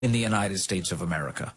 in the United States of America.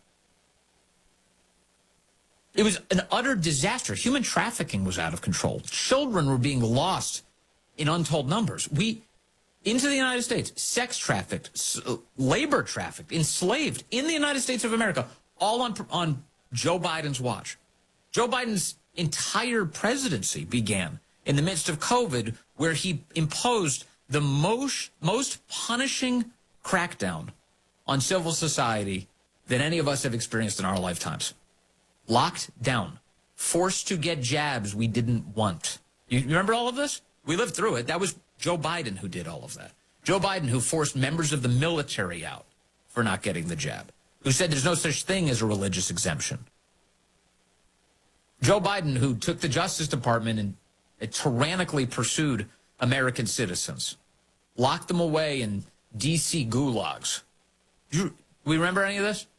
It was an utter disaster. Human trafficking was out of control. Children were being lost in untold numbers. Into the United States, sex trafficked, labor trafficked, enslaved in the United States of America, all on Joe Biden's watch. Joe Biden's entire presidency began in the midst of COVID, where he imposed the most punishing crackdown on civil society that any of us have experienced in our lifetimes. Locked down, forced to get jabs we didn't want. You remember all of this? We lived through it. That was Joe Biden who did all of that. Joe Biden who forced members of the military out for not getting the jab, who said there's no such thing as a religious exemption. Joe Biden who took the Justice Department and tyrannically pursued American citizens, locked them away in D.C. gulags. We remember any of this?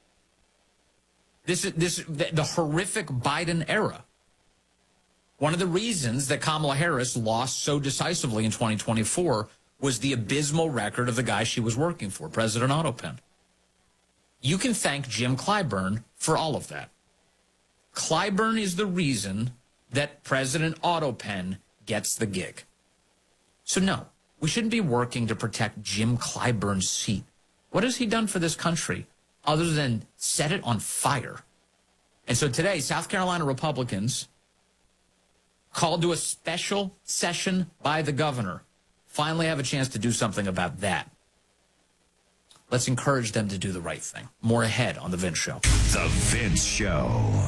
The horrific Biden era. One of the reasons that Kamala Harris lost so decisively in 2024 was the abysmal record of the guy she was working for, President Otto Penn. You can thank Jim Clyburn for all of that. Clyburn is the reason that President Otto Penn gets the gig. So no, we shouldn't be working to protect Jim Clyburn's seat. What has he done for this country other than set it on fire? And so today, South Carolina Republicans called to a special session by the governor finally have a chance to do something about that. Let's encourage them to do the right thing. More ahead on The Vince Show. The Vince Show.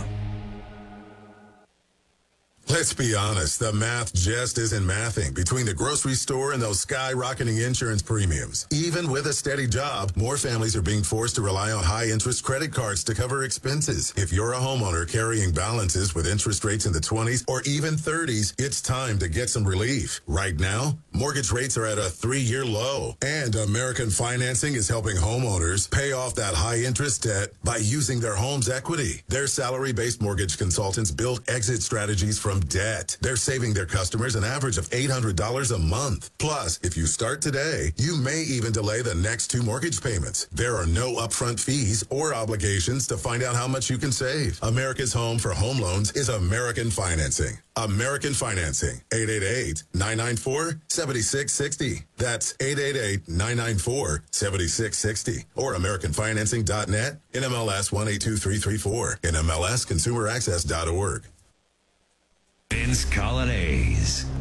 Let's be honest, the math just isn't mathing between the grocery store and those skyrocketing insurance premiums. Even with a steady job, more families are being forced to rely on high-interest credit cards to cover expenses. If you're a homeowner carrying balances with interest rates in the 20s or even 30s, it's time to get some relief. Right now, mortgage rates are at a 3-year low, and American Financing is helping homeowners pay off that high-interest debt by using their home's equity. Their salary-based mortgage consultants build exit strategies from debt. They're saving their customers an average of $800 a month. Plus, if you start today, you may even delay the next 2 mortgage payments. There are no upfront fees or obligations to find out how much you can save. America's home for home loans is American Financing. American Financing, 888-994-7660. That's 888-994-7660. Or AmericanFinancing.net, NMLS 182334, NMLSConsumerAccess.org. Vince Coglianese.